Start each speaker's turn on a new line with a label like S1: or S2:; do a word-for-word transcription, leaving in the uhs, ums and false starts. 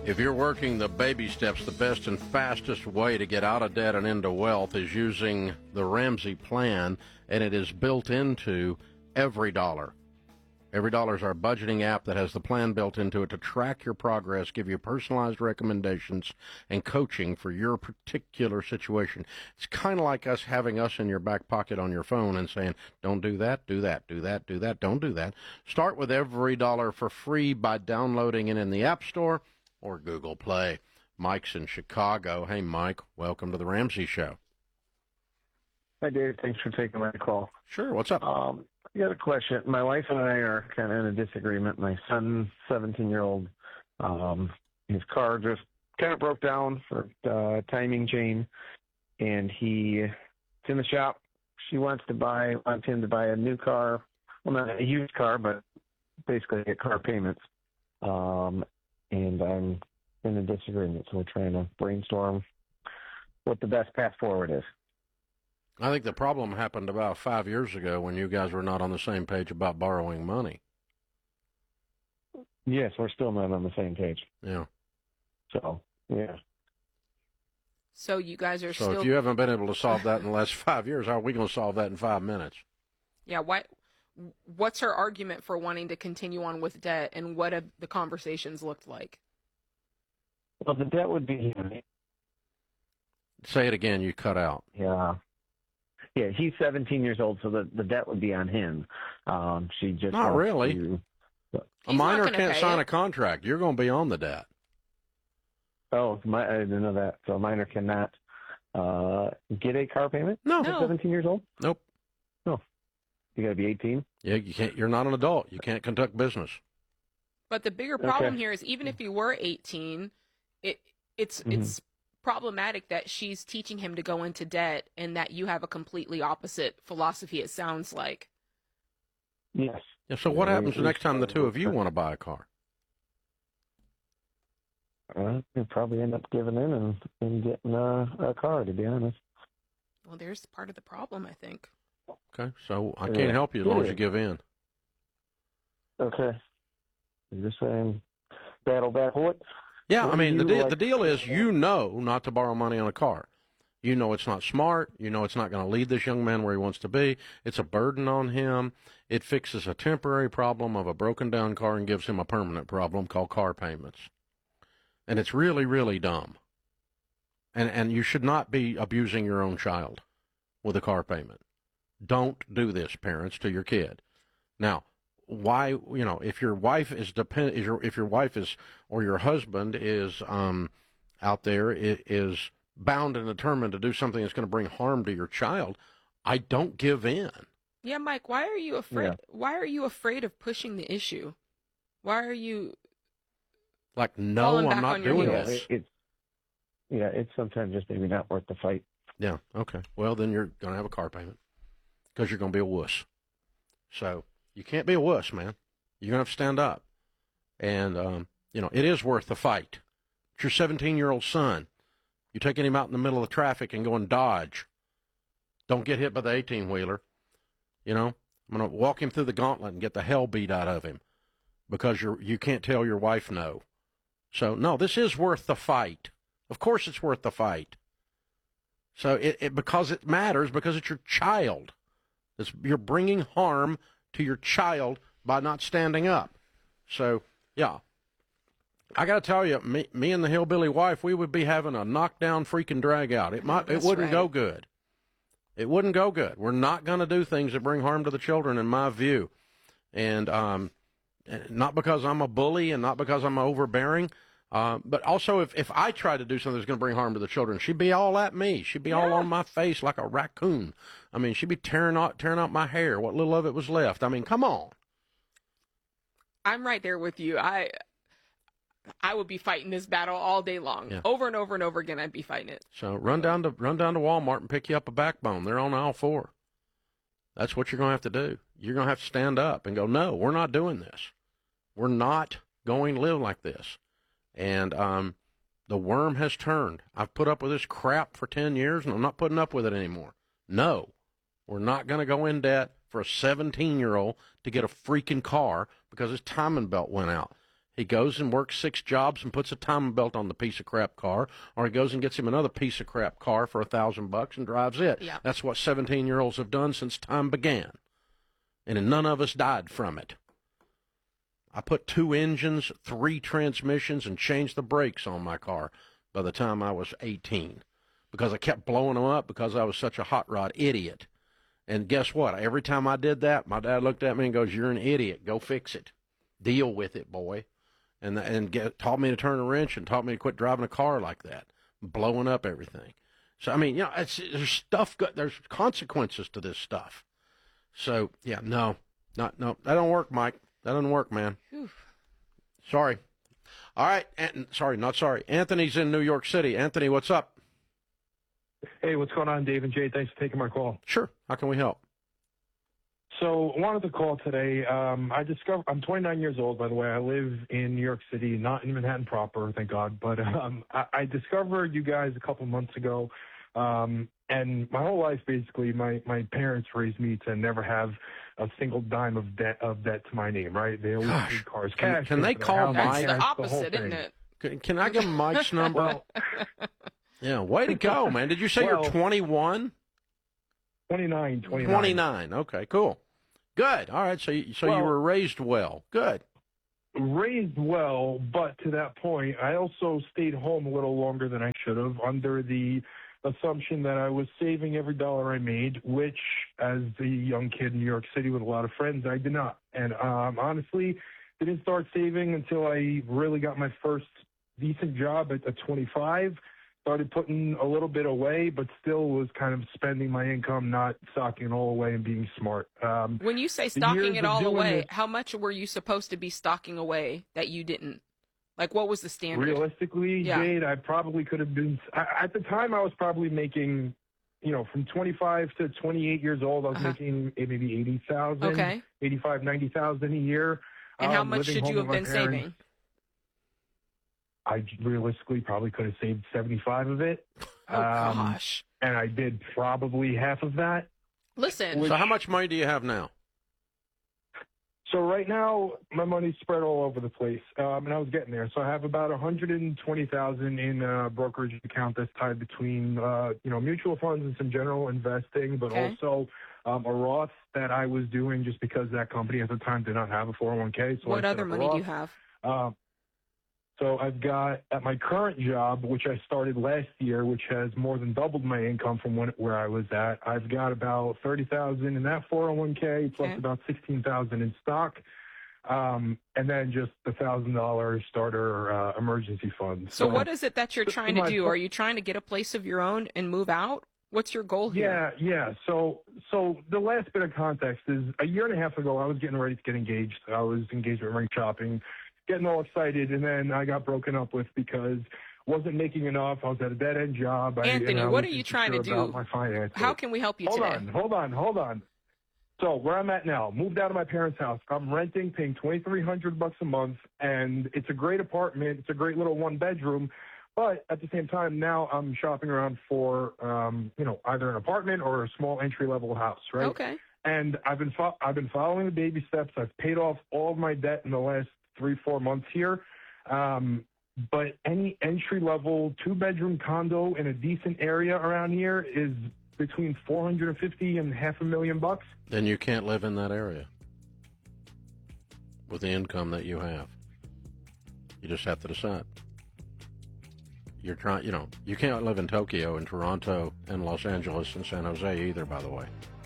S1: If you're working the baby steps, the best and fastest way to get out of debt and into wealth is using the Ramsey plan, and it is built into Every Dollar. Every Dollar is our budgeting app that has the plan built into it to track your progress, give you personalized recommendations and coaching for your particular situation. It's kind of like us having us in your back pocket on your phone and saying, don't do that, do that, do that, do that, don't do that. Start with Every Dollar for free by downloading it in the App Store or Google Play. Mike's in Chicago. Hey, Mike, welcome to the Ramsey Show.
S2: Hi, Dave. Thanks for taking my call.
S1: Sure. What's up?
S2: Um, I got a question. My wife and I are kind of in a disagreement. My son, seventeen-year-old, um, his car just kind of broke down for uh, timing chain, and he it's in the shop. She wants to buy, wants him to buy a new car. Well, not a used car, but basically get car payments. Um, and I'm in a disagreement, so we're trying to brainstorm what the best path forward is.
S1: I think the problem happened about five years ago when you guys were not on the same page about borrowing money.
S2: Yes, we're still not on the same page.
S1: Yeah.
S2: So, yeah.
S3: So you guys are
S1: so
S3: still...
S1: if you haven't been able to solve that in the last five years, how are we going to solve that in five minutes?
S3: Yeah, why, what's her argument for wanting to continue on with debt, and what have the conversations looked like?
S2: Well, the debt would be...
S1: Say it again, you cut out.
S2: Yeah. Yeah, he's seventeen years old, so the, the debt would be on him. Um, she just
S1: Not really.
S2: To,
S1: a minor can't sign it. a contract. You're going to be on the debt.
S2: Oh, my, I didn't know that. So a minor cannot uh, get a car payment?
S1: No.
S2: At
S3: no.
S2: seventeen years old?
S1: Nope.
S2: No. You got to be eighteen?
S1: Yeah, you can't. You're not an adult. You can't conduct business.
S3: But the bigger problem
S2: Okay.
S3: here is even if you were eighteen, it it's
S2: Mm-hmm.
S3: it's problematic that she's teaching him to go into debt and that you have a completely opposite philosophy, it sounds like.
S2: Yes.
S1: Yeah, so what
S2: Yeah,
S1: happens
S2: we-
S1: the next time the two of you
S2: we-
S1: want to buy a car?
S2: Uh, you'll probably end up giving in and, and getting a, a car, to be honest.
S3: Well, there's part of the problem, I think.
S1: Okay, so I can't
S2: Yeah.
S1: help you as long as
S2: Yeah.
S1: you give in.
S2: Okay. You're just saying battle back what?
S1: Yeah,
S2: What
S1: I mean,
S2: do
S1: the,
S2: you
S1: de-
S2: like-
S1: the deal is you know not to borrow money on a car. You know it's not smart. You know it's not going to lead this young man where he wants to be. It's a burden on him. It fixes a temporary problem of a broken down car and gives him a permanent problem called car payments. And it's really, really dumb. And and you should not be abusing your own child with a car payment. Don't do this, parents, to your kid. Now, why, you know, if your wife is depend, is your, if your wife is, or your husband is um, out there, i- is bound and determined to do something that's going to bring harm to your child, I don't give in.
S3: Yeah, Mike, why are you afraid?
S2: Yeah.
S3: Why are you afraid of pushing the issue? Why are you?
S1: Like, no,
S3: Falling
S1: I'm
S3: back
S1: not
S3: on your
S1: doing
S2: Yeah,
S3: heels.
S1: this.
S2: it, it's yeah, it's sometimes just maybe not worth the fight.
S1: Yeah, okay. Well, then you're going to have a car payment because you're going to be a wuss. So you can't be a wuss, man. You're going to have to stand up. And, um, you know, it is worth the fight. It's your seventeen-year-old son. You're taking him out in the middle of traffic and going dodge. Don't get hit by the eighteen-wheeler. You know, I'm going to walk him through the gauntlet and get the hell beat out of him because you're, you can't tell your wife no. So, no, this is worth the fight. Of course it's worth the fight. So it, it because it matters, because it's your child. It's, you're bringing harm to your child by not standing up. So, yeah. I got to tell you, me, me and the hillbilly wife, we would be having a knockdown freaking drag out. It might, it
S3: That's
S1: wouldn't
S3: right.
S1: go good. It wouldn't go good. We're not going to do things that bring harm to the children, in my view. And um, not because I'm a bully and not because I'm overbearing, uh, but also if, if I try to do something that's going to bring harm to the children, she'd be all at me. She'd be all
S3: Yeah.
S1: on my face like a raccoon. I mean, she'd be tearing out, tearing out my hair, what little of it was left. I mean, come on.
S3: I'm right there with you. I I would be fighting this battle all day long.
S1: Yeah.
S3: Over and over and over again, I'd be fighting it.
S1: So run down to run down to Walmart and pick you up a backbone. They're on aisle four. That's what you're going to have to do. You're going to have to stand up and go, no, we're not doing this. We're not going to live like this. And um, the worm has turned. I've put up with this crap for ten years, and I'm not putting up with it anymore. No, we're not going to go in debt for a seventeen-year-old to get a freaking car because his timing belt went out. He goes and works six jobs and puts a timing belt on the piece of crap car, or he goes and gets him another piece of crap car for a thousand bucks and drives it.
S3: Yeah.
S1: That's what seventeen-year-olds have done since time began, and none of us died from it. I put two engines, three transmissions, and changed the brakes on my car by the time I was eighteen, because I kept blowing them up because I was such a hot rod idiot. And guess what? Every time I did that, my dad looked at me and goes, "You're an idiot. Go fix it. Deal with it, boy." And and get, taught me to turn a wrench and taught me to quit driving a car like that, blowing up everything. So, I mean, you know, it's, there's stuff, there's consequences to this stuff. So, yeah, no, not, no, that don't work, Mike. That doesn't work, man. Whew. Sorry. All right. An- sorry, not sorry. Anthony's in New York City. Anthony, what's up?
S4: Hey, what's going on, Dave and Jay? Thanks for taking my call.
S1: Sure. How can we help?
S4: So I wanted to call today. Um, I discovered I'm twenty-nine years old, by the way. I live in New York City, not in Manhattan proper, thank God. But um, I, I discovered you guys a couple months ago. Um, and my whole life, basically, my, my parents raised me to never have a single dime of debt of debt to my name, right? They always
S1: Gosh.
S4: paid cars
S1: Can-
S4: cash.
S1: can they call
S3: That's
S1: Mike?
S3: the
S4: cash, the whole
S3: opposite, isn't
S4: thing.
S3: it?
S1: Can, can I give him Mike's number?
S4: Well,
S1: yeah, way to go, man. Did you say
S4: Well,
S1: you're twenty-one?
S4: twenty-nine, twenty-nine.
S1: twenty-nine. Okay, cool. Good. All right, so you, so you
S4: Well-
S1: were raised well. Good.
S4: Raised well, but to that point, I also stayed home a little longer than I should have under the assumption that I was saving every dollar I made, which, as a young kid in New York City with a lot of friends, I did not. And um, honestly, didn't start saving until I really got my first decent job at, at twenty-five. Started putting a little bit away, but still was kind of spending my income, not stocking it all away and being smart. Um,
S3: When you say
S4: the
S3: stocking
S4: years
S3: it
S4: of
S3: all
S4: doing
S3: away,
S4: this-
S3: how much were you supposed to be stocking away that you didn't? Like, what was the standard?
S4: Realistically,
S3: Yeah.
S4: Jade, I probably could have been. I, at the time, I was probably making, you know, from twenty-five to twenty-eight years old, I was
S3: Uh-huh.
S4: making maybe eighty thousand,
S3: Okay.
S4: eighty-five, ninety thousand a year.
S3: And how
S4: um,
S3: much
S4: living
S3: should you
S4: home
S3: have
S4: with
S3: been
S4: my parents.
S3: saving?
S4: I realistically probably could have saved seventy-five of it.
S3: Oh,
S4: Um,
S3: gosh.
S4: And I did probably half of that.
S3: Listen,
S1: So how much money do you have now?
S4: So right now, my money's spread all over the place, um, and I was getting there. So I have about one hundred twenty thousand dollars in a brokerage account that's tied between, uh, you know, mutual funds and some general investing, but
S3: Okay.
S4: also um, a Roth that I was doing just because that company at the time did not have a four oh one k. So I
S3: what
S4: set
S3: other
S4: up a
S3: money do you
S4: Roth.
S3: have?
S4: Um, so I've got at my current job, which I started last year, which has more than doubled my income from when, where I was at. I've got about thirty thousand in that four oh one k, plus
S3: Okay.
S4: about sixteen thousand in stock, um, and then just the thousand dollar starter uh, emergency fund.
S3: So what is it that you're trying to
S4: my-
S3: do? Are you trying to get a place of your own and move out? What's your goal here?
S4: Yeah, yeah. So, so the last bit of context is a year and a half ago, I was getting ready to get engaged. I was engagement ring shopping, getting all excited, and then I got broken up with because wasn't making enough. I was at a dead end job. I,
S3: Anthony,
S4: and I
S3: what
S4: was
S3: are you trying to
S4: insecure
S3: do?
S4: about my finances.
S3: How can we help you
S4: hold
S3: today?
S4: on, hold on, hold on. So where I'm at now, moved out of my parents' house. I'm renting, paying twenty-three hundred bucks a month, and it's a great apartment. It's a great little one bedroom. But at the same time, now I'm shopping around for, um, you know, either an apartment or a small entry level house, right?
S3: Okay.
S4: And I've been fo- I've been following the baby steps. I've paid off all of my debt in the last three four months here. Um, but any entry level two bedroom condo in a decent area around here is between four hundred fifty and half a million bucks.
S1: Then you can't live in that area with the income that you have. You just have to decide. You're trying, you know, you can't live in Tokyo and Toronto and Los Angeles and San Jose either, by the way.